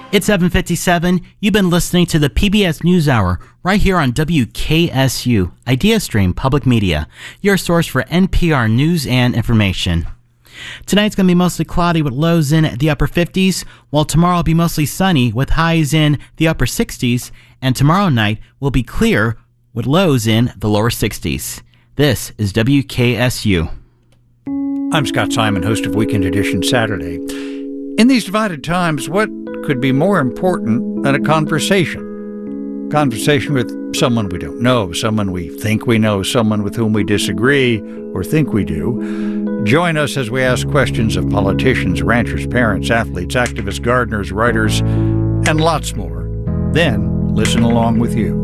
It's 7:57. You've been listening to the PBS NewsHour right here on WKSU, IdeaStream Public Media, your source for NPR news and information. Tonight's going to be mostly cloudy with lows in the upper 50s, while tomorrow will be mostly sunny with highs in the upper 60s, and tomorrow night will be clear with lows in the lower 60s. This is WKSU. I'm Scott Simon, host of Weekend Edition Saturday. In these divided times, what could be more important than a conversation? Conversation with someone we don't know, someone we think we know, someone with whom we disagree or think we do. Join us as we ask questions of politicians, ranchers, parents, athletes, activists, gardeners, writers, and lots more. Then listen along with you.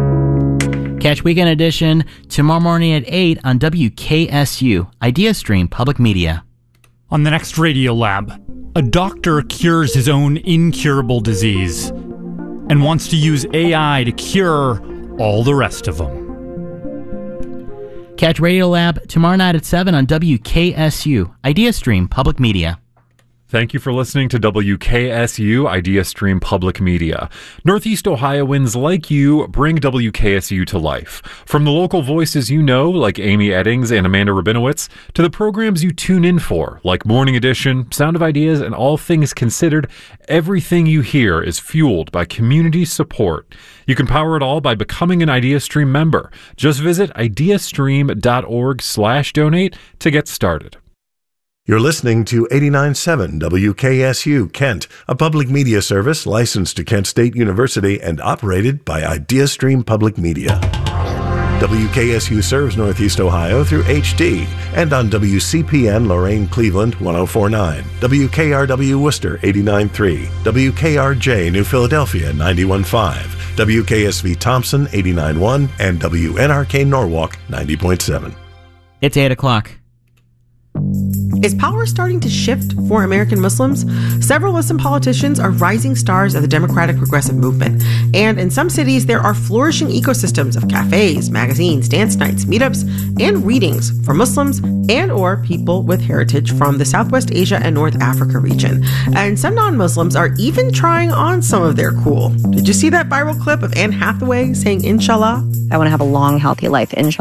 Catch Weekend Edition tomorrow morning at 8 on WKSU, IdeaStream Public Media. On the next Radio Lab, a doctor cures his own incurable disease and wants to use AI to cure all the rest of them. Catch Radio Lab tomorrow night at 7 on WKSU, IdeaStream Public Media. Thank you for listening to WKSU IdeaStream Public Media. Northeast Ohioans like you bring WKSU to life. From the local voices you know, like Amy Eddings and Amanda Rabinowitz, to the programs you tune in for, like Morning Edition, Sound of Ideas, and All Things Considered, everything you hear is fueled by community support. You can power it all by becoming an IdeaStream member. Just visit ideastream.org/donate to get started. You're listening to 89.7 WKSU Kent, a public media service licensed to Kent State University and operated by IdeaStream Public Media. WKSU serves Northeast Ohio through HD and on WCPN Lorain Cleveland 104.9, WKRW Worcester 89.3, WKRJ New Philadelphia 91.5, WKSV Thompson 89.1, and WNRK Norwalk 90.7. It's 8 o'clock. Is power starting to shift for American Muslims? Several Muslim politicians are rising stars of the democratic progressive movement. And in some cities, there are flourishing ecosystems of cafes, magazines, dance nights, meetups, and readings for Muslims and or people with heritage from the Southwest Asia and North Africa region. And some non-Muslims are even trying on some of their cool. Did you see that viral clip of Anne Hathaway saying, Inshallah? I want to have a long, healthy life, inshallah.